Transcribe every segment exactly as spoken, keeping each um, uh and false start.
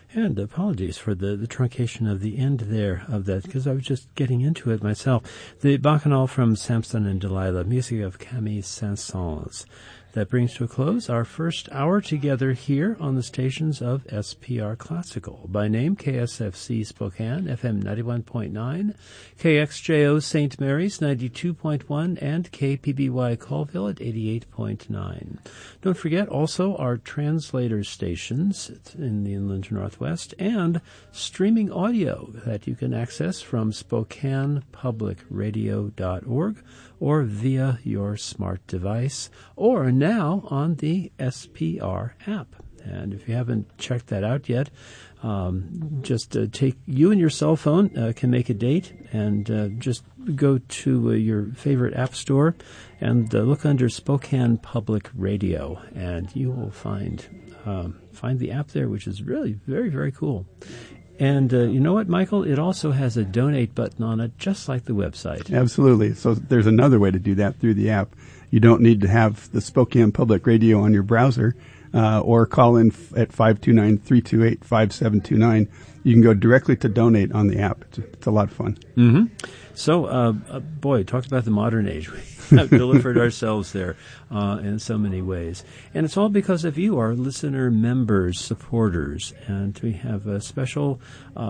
And apologies for the, the truncation of the end there of that, because I was just getting into it myself. The Bacchanal from Samson and Delilah, music of Camille Saint-Saëns. That brings to a close our first hour together here on the stations of S P R Classical. By name, K S F C Spokane, F M ninety-one point nine, K X J O Saint Mary's ninety-two point one, and K P B Y Colville at eighty-eight point nine. Don't forget also our translator stations in the Inland Northwest and streaming audio that you can access from Spokane Public Radio dot org or via your smart device, or now on the S P R app. And if you haven't checked that out yet, um, just uh, take you and your cell phone uh, can make a date and uh, just go to uh, your favorite app store and uh, look under Spokane Public Radio, and you will find um, find the app there, which is really very, very cool. And uh, you know what, Michael? It also has a donate button on it, just like the website. Absolutely. So there's another way to do that through the app. You don't need to have the Spokane Public Radio on your browser uh, or call in f- at five two nine, three two eight, five seven two nine. You can go directly to donate on the app. It's, it's a lot of fun. Mm-hmm. So, uh, uh, boy, talked about the modern age. We have delivered ourselves there uh, in so many ways. And it's all because of you, our listener members, supporters. And we have a special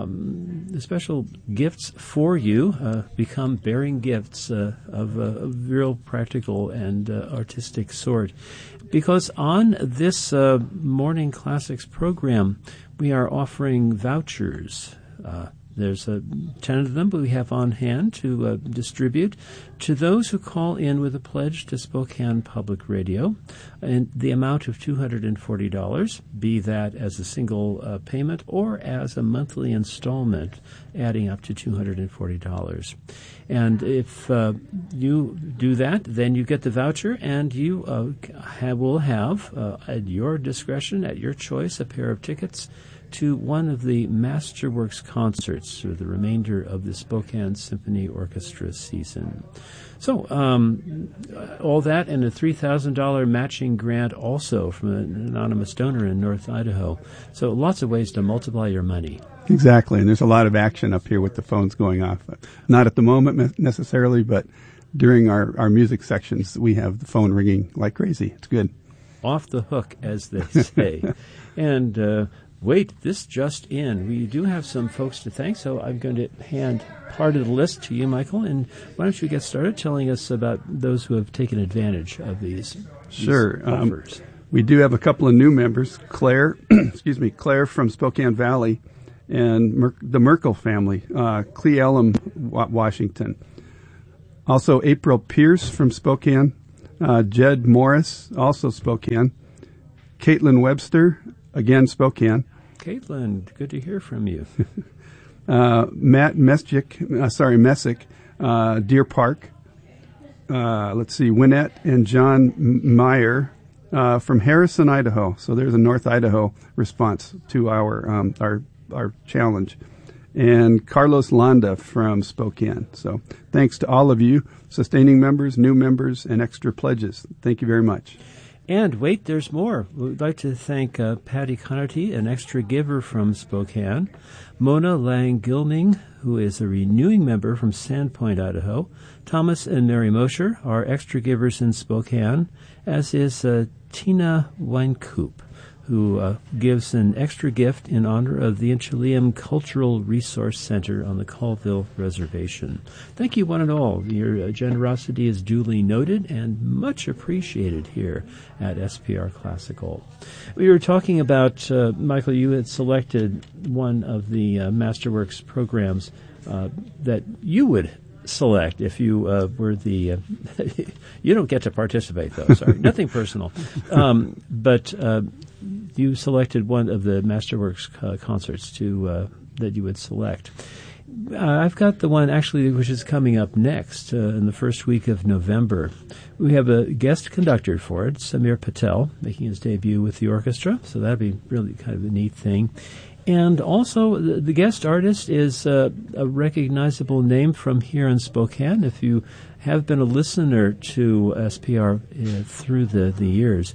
um, special gifts for you. Uh, become bearing gifts uh, of a real practical and uh, artistic sort. Because on this uh, Morning Classics program, we are offering vouchers. Uh, There's uh, ten of them we have on hand to uh, distribute to those who call in with a pledge to Spokane Public Radio in the amount of two hundred forty dollars, be that as a single uh, payment or as a monthly installment, adding up to two hundred forty dollars. And if uh, you do that, then you get the voucher, and you uh, have, will have, uh, at your discretion, at your choice, a pair of tickets to one of the Masterworks concerts for the remainder of the Spokane Symphony Orchestra season. So, um, all that and a three thousand dollars matching grant also from an anonymous donor in North Idaho. So lots of ways to multiply your money. Exactly, and there's a lot of action up here with the phones going off. Not at the moment necessarily, but during our, our music sections, we have the phone ringing like crazy. It's good. Off the hook, as they say. and, uh, Wait, this just in. We do have some folks to thank, so I'm going to hand part of the list to you, Michael. And why don't you get started telling us about those who have taken advantage of these, sure. these offers? Um, we do have a couple of new members. Claire, excuse me, Claire from Spokane Valley, and Mer- the Merkel family, uh, Cle Elum, Washington. Also, April Pierce from Spokane, uh, Jed Morris, also Spokane, Caitlin Webster, again Spokane. Caitlin, good to hear from you. uh, Matt Messick, uh, sorry, Messick, uh, Deer Park. Uh, let's see, Winnette and John Meyer uh, from Harrison, Idaho. So there's a North Idaho response to our um, our our challenge. And Carlos Landa from Spokane. So thanks to all of you, sustaining members, new members, and extra pledges. Thank you very much. And wait, there's more. We'd like to thank uh, Patty Connerty, an extra giver from Spokane, Mona Lang-Gilming, who is a renewing member from Sandpoint, Idaho, Thomas and Mary Mosher are extra givers in Spokane, as is uh, Tina Weinkoop, who uh, gives an extra gift in honor of the Inchelium Cultural Resource Center on the Colville Reservation. Thank you, one and all. Your uh, generosity is duly noted and much appreciated here at S P R Classical. We were talking about, uh, Michael, you had selected one of the uh, Masterworks programs uh, that you would select if you uh, were the... Uh, you don't get to participate, though. Sorry. Nothing personal. Um, but... Uh, You selected one of the Masterworks uh, concerts to uh, that you would select. Uh, I've got the one actually which is coming up next uh, in the first week of November. We have a guest conductor for it, Samir Patel, making his debut with the orchestra. So that'd be really kind of a neat thing. And also, the, the guest artist is uh, a recognizable name from here in Spokane. If you have been a listener to S P R uh, through the, the years,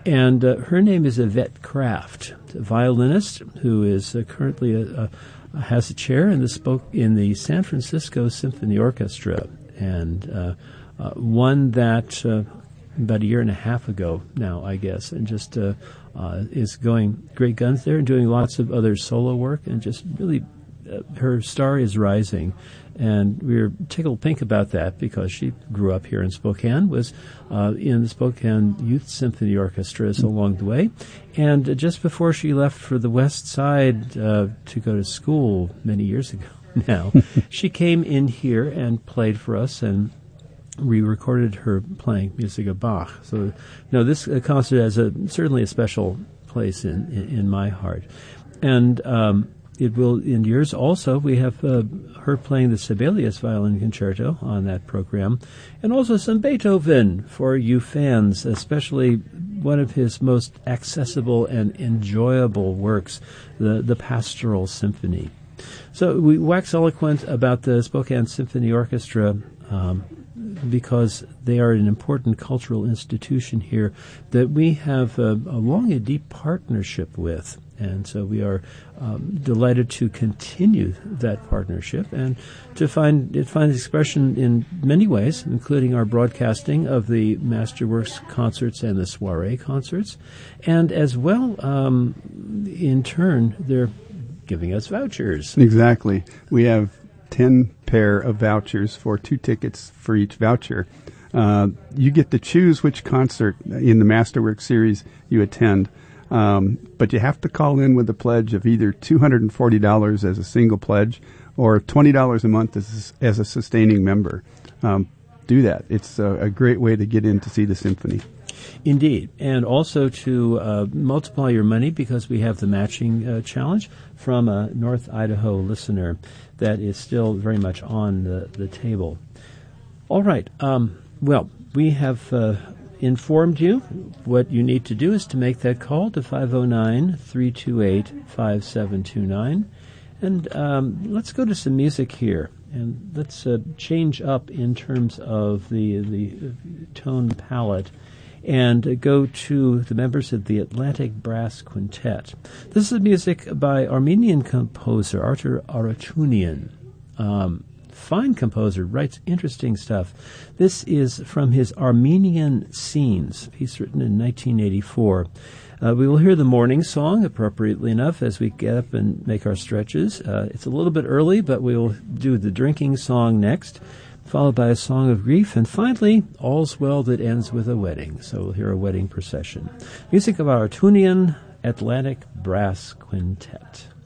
And uh, her name is Yvette Kraft, a violinist who is uh, currently a, a, has a chair in the spoke in the San Francisco Symphony Orchestra, and uh, uh, one that uh, about a year and a half ago now, I guess, and just uh, uh, is going great guns there and doing lots of other solo work, and just really uh, her star is rising. And we were tickled pink about that because she grew up here in Spokane, was uh, in the Spokane Youth Symphony Orchestras along the way. And uh, just before she left for the West Side uh, to go to school many years ago now, she came in here and played for us, and we recorded her playing music of Bach. So, no, this uh, concert has a, certainly a special place in, in, in my heart. And um, it will, in years also, we have uh, her playing the Sibelius Violin Concerto on that program, and also some Beethoven for you fans, especially one of his most accessible and enjoyable works, the, the Pastoral Symphony. So we wax eloquent about the Spokane Symphony Orchestra um, because they are an important cultural institution here that we have a, a long and deep partnership with. And so we are um, delighted to continue that partnership and to find it finds expression in many ways, including our broadcasting of the Masterworks concerts and the soiree concerts. And as well, um, in turn, they're giving us vouchers. Exactly. We have ten pair of vouchers for two tickets for each voucher. Uh, you get to choose which concert in the Masterworks series you attend. Um, but you have to call in with a pledge of either two hundred forty dollars as a single pledge or twenty dollars a month as, as a sustaining member. Um, do that. It's a, a great way to get in to see the symphony. Indeed. And also to uh, multiply your money, because we have the matching uh, challenge from a North Idaho listener that is still very much on the, the table. All right. Um, well, we have Uh, informed you. What you need to do is to make that call to five oh nine, three two eight, five seven two nine. And um, let's go to some music here. And let's uh, change up in terms of the, the tone palette and uh, go to the members of the Atlantic Brass Quintet. This is music by Armenian composer Artur Aratunian. Um, Fine composer, writes interesting stuff. This is from his Armenian Scenes, piece written in nineteen eighty-four. Uh, we will hear the morning song, appropriately enough, as we get up and make our stretches. Uh, it's a little bit early, but we will do the drinking song next, followed by a song of grief, and finally, All's Well That Ends With a Wedding. So we'll hear a wedding procession. Music of Aratunian, Atlantic Brass Quintet.